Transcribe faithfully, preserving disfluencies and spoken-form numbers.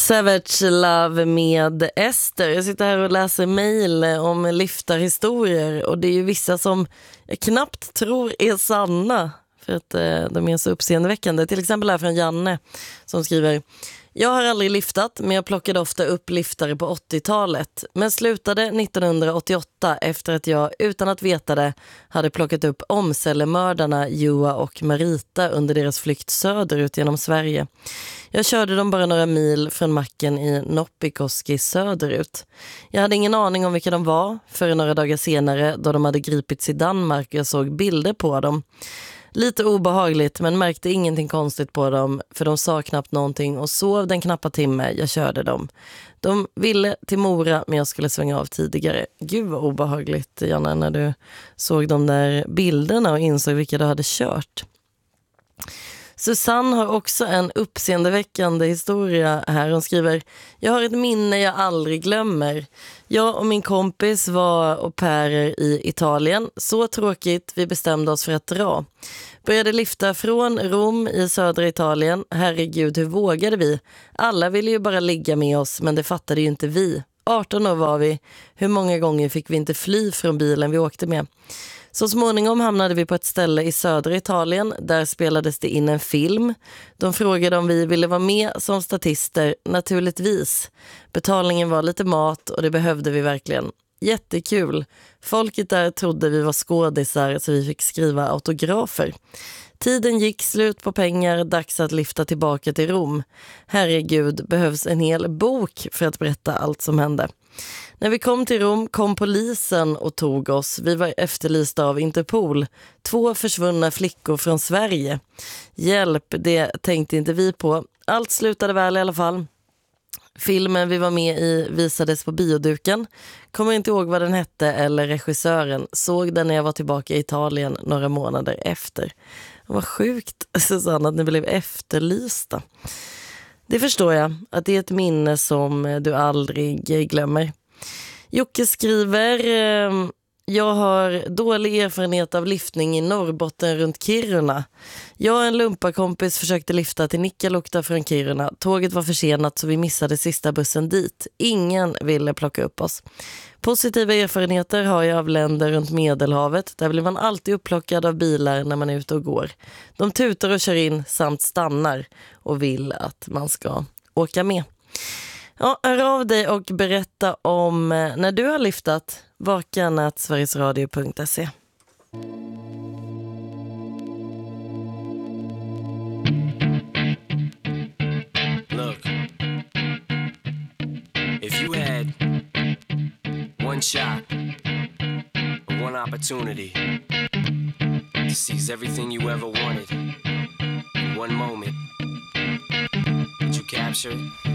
Savage Love med Ester. Jag sitter här och läser mejl om liftarhistorier och det är ju vissa som jag knappt tror är sanna för att eh, de är så uppseendeväckande. Till exempel här från Janne som skriver: jag har aldrig liftat, men jag plockade ofta upp liftare på åttiotalet. Men slutade nittonhundraåttioåtta efter att jag, utan att veta det, hade plockat upp omcellemördarna Joa och Marita under deras flykt söderut genom Sverige. Jag körde dem bara några mil från macken i Noppikoski söderut. Jag hade ingen aning om vilka de var förrän några dagar senare då de hade gripits i Danmark och jag såg bilder på dem. Lite obehagligt, men märkte ingenting konstigt på dem för de sa knappt någonting och sov den knappa timme jag körde dem. De ville till Mora men jag skulle svänga av tidigare. Gud vad obehagligt, Janne, när du såg de där bilderna och insåg vilka du hade kört. Susanne har också en uppseendeväckande historia här. Hon skriver: jag har ett minne jag aldrig glömmer. Jag och min kompis var au pairer i Italien. Så tråkigt, vi bestämde oss för att dra. Började lifta från Rom i södra Italien. Herregud, hur vågade vi? Alla ville ju bara ligga med oss, men det fattade ju inte vi. arton år var vi. Hur många gånger fick vi inte fly från bilen vi åkte med? Så småningom hamnade vi på ett ställe i södra Italien. Där spelades det in en film. De frågade om vi ville vara med som statister. Naturligtvis. Betalningen var lite mat och det behövde vi verkligen. Jättekul. Folket där trodde vi var skådisar så vi fick skriva autografer. Tiden gick, slut på pengar, dags att lyfta tillbaka till Rom. Herregud, behövs en hel bok för att berätta allt som hände. När vi kom till Rom kom polisen och tog oss. Vi var efterlysta av Interpol. Två försvunna flickor från Sverige. Hjälp, det tänkte inte vi på. Allt slutade väl i alla fall. Filmen vi var med i visades på bioduken. Kommer inte ihåg vad den hette eller regissören. Såg den när jag var tillbaka i Italien några månader efter. Vad sjukt, Susanne, att ni blev efterlysta. Det förstår jag, att det är ett minne som du aldrig glömmer. Jocke skriver: jag har dålig erfarenhet av liftning i Norrbotten runt Kiruna. Jag och en lumparkompis försökte lifta till Nikkaluokta från Kiruna. Tåget var försenat så vi missade sista bussen dit. Ingen ville plocka upp oss. Positiva erfarenheter har jag av länder runt Medelhavet. Där blir man alltid upplockad av bilar när man är ute och går. De tutar och kör in samt stannar och vill att man ska åka med. Ja, hör av dig och berätta om när du har liftat. vakan at sverigesradio punkt se. Look, if you had one shot, one opportunity to seize everything you ever wanted in one moment, would you capture it?